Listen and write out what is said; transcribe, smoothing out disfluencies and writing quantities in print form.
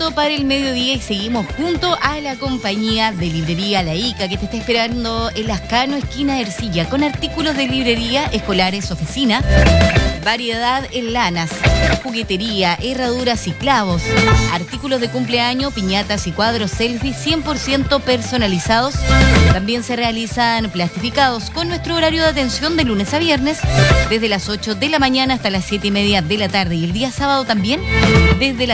minuto para el mediodía y seguimos junto a la compañía de librería La Ica, que te está esperando en Las Cano, esquina Ercilla, con artículos de librería, escolares, oficina, variedad en lanas, juguetería, herraduras y clavos, artículos de cumpleaños, piñatas y cuadros selfie 100% personalizados. También se realizan plastificados con nuestro horario de atención de lunes a viernes, desde las 8 de la mañana hasta las 7:30 de la tarde, y el día sábado también, desde las